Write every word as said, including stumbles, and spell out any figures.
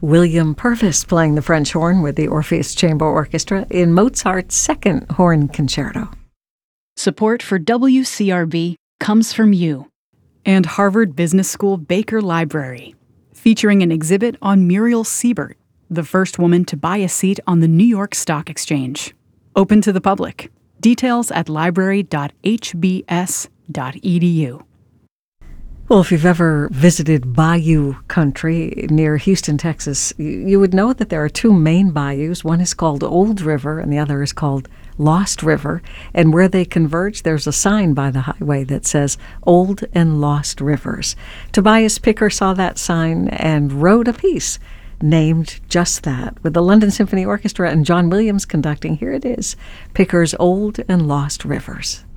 William Purvis playing the French horn with the Orpheus Chamber Orchestra in Mozart's Second Horn Concerto. Support for W C R B comes from you and Harvard Business School Baker Library, featuring an exhibit on Muriel Siebert, the first woman to buy a seat on the New York Stock Exchange. Open to the public. Details at library dot h b s dot e d u. Well, if you've ever visited bayou country near Houston, Texas, you would know that there are two main bayous. One is called Old River and the other is called Lost River. And where they converge, there's a sign by the highway that says Old and Lost Rivers. Tobias Picker saw that sign and wrote a piece named just that. With the London Symphony Orchestra and John Williams conducting, here it is, Picker's Old and Lost Rivers.